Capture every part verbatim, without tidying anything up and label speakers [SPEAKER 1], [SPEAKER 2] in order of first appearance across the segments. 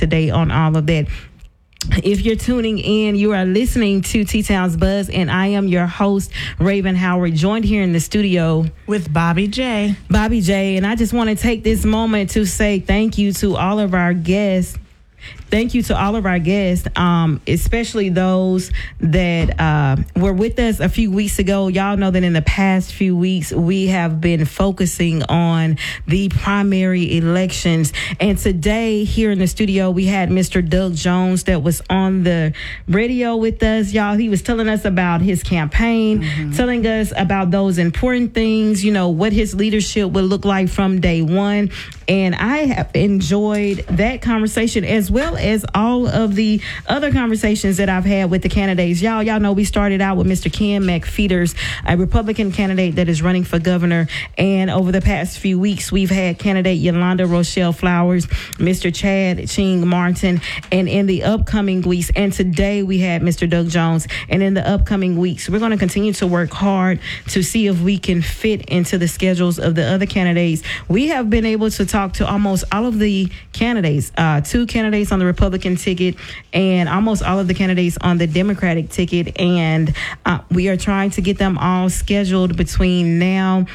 [SPEAKER 1] today on all of that. If you're tuning in, you are listening to T-Town's Buzz, and I am your host, Raven Howard, joined here in the studio
[SPEAKER 2] with Bobby J.
[SPEAKER 1] Bobby J. And I just want to take this moment to say thank you to all of our guests. Thank you to all of our guests, um, especially those that uh, were with us a few weeks ago. Y'all know that in the past few weeks, we have been focusing on the primary elections. And today here in the studio, we had Mister Doug Jones that was on the radio with us. Y'all, he was telling us about his campaign, mm-hmm. telling us about those important things, you know, what his leadership would look like from day one. And I have enjoyed that conversation as well as all of the other conversations that I've had with the candidates. Y'all, y'all know we started out with Mister Ken McFeeters, a Republican candidate that is running for governor. And over the past few weeks, we've had candidate Yolanda Rochelle Flowers, Mister Chad Ching Martin, and in the upcoming weeks, and today we had Mister Doug Jones. And in the upcoming weeks, we're going to continue to work hard to see if we can fit into the schedules of the other candidates. We have been able to talk to almost all of the candidates, uh, two candidates on the Republican ticket and almost all of the candidates on the Democratic ticket. And uh, we are trying to get them all scheduled between now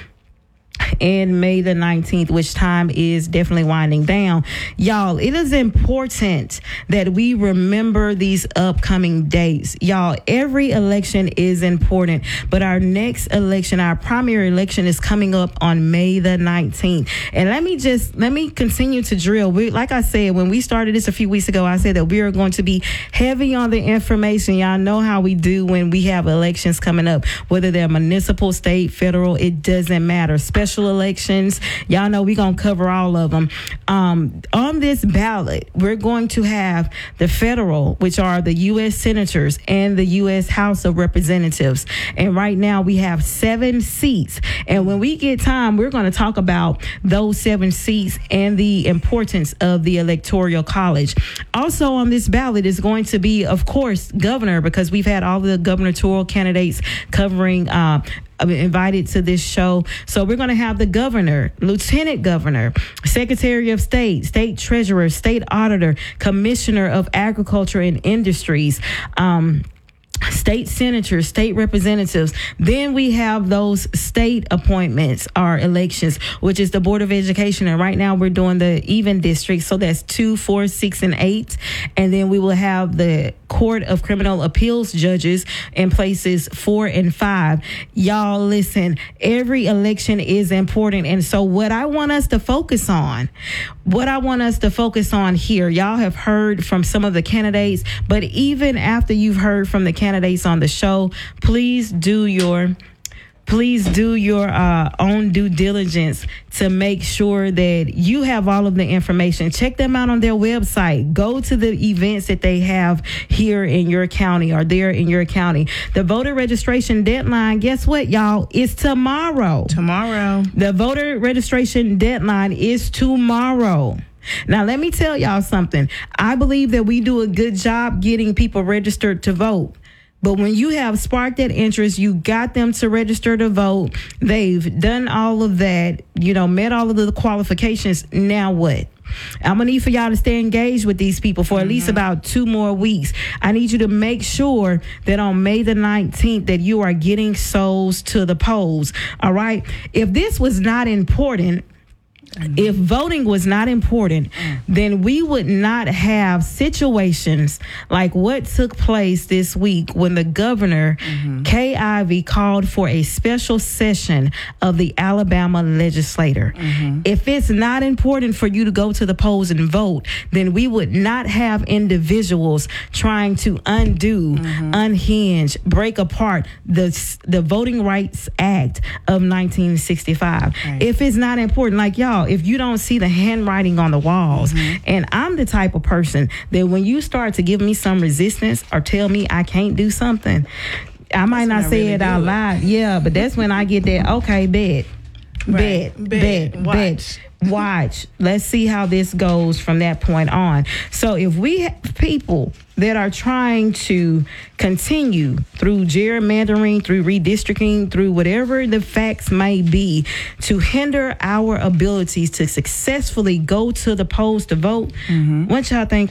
[SPEAKER 1] and May the nineteenth, which time is definitely winding down. Y'all, it is important that we remember these upcoming dates. Y'all, every election is important, but our next election, our primary election, is coming up on May the nineteenth. And let me just, let me continue to drill. We, like I said, when we started this a few weeks ago, I said that we are going to be heavy on the information. Y'all know how we do when we have elections coming up, whether they're municipal, state, federal, it doesn't matter. Special elections, y'all know we're going to cover all of them. Um, on this ballot, we're going to have the federal, which are the U S senators and the U S House of Representatives. And right now we have seven seats. And when we get time, we're going to talk about those seven seats and the importance of the Electoral College. Also on this ballot is going to be, of course, governor, because we've had all the gubernatorial candidates covering uh, invited to this show. So we're going to have the governor, lieutenant governor, secretary of state, state treasurer, state auditor, commissioner of agriculture and industries, um, state senators, state representatives. Then we have those state appointments or elections, which is the Board of Education. And right now we're doing the even districts. So that's two, four, six, and eight. And then we will have the Court of Criminal Appeals judges in places four and five. Y'all listen, every election is important. And so what I want us to focus on, what I want us to focus on here, y'all have heard from some of the candidates, but even after you've heard from the candidates on the show, please do your Please do your uh, own due diligence to make sure that you have all of the information. Check them out on their website. Go to the events that they have here in your county or there in your county. The voter registration deadline, guess what, y'all? It's tomorrow.
[SPEAKER 2] Tomorrow.
[SPEAKER 1] The voter registration deadline is tomorrow. Now, let me tell y'all something. I believe that we do a good job getting people registered to vote. But when you have sparked that interest, you got them to register to vote. They've done all of that, you know, met all of the qualifications. Now what? I'm going to need for y'all to stay engaged with these people for at mm-hmm. least about two more weeks. I need you to make sure that on May the nineteenth that you are getting souls to the polls. All right. If this was not important, Mm-hmm. if voting was not important, mm. then we would not have situations like what took place this week when the governor, mm-hmm. Kay Ivey, called for a special session of the Alabama legislature. Mm-hmm. If it's not important for you to go to the polls and vote, then we would not have individuals trying to undo, mm-hmm. unhinge, break apart the the Voting Rights Act of nineteen sixty-five. Right. If it's not important, like y'all, if you don't see the handwriting on the walls, mm-hmm. and I'm the type of person that when you start to give me some resistance or tell me I can't do something, I might that's not say really it out loud. Yeah, but that's when I get that, okay, bet,
[SPEAKER 2] right.
[SPEAKER 1] bet, bet, bet, bet. Watch. Let's see how this goes from that point on. So if we have people that are trying to continue through gerrymandering, through redistricting, through whatever the facts may be, to hinder our abilities to successfully go to the polls to vote, mm-hmm. what y'all think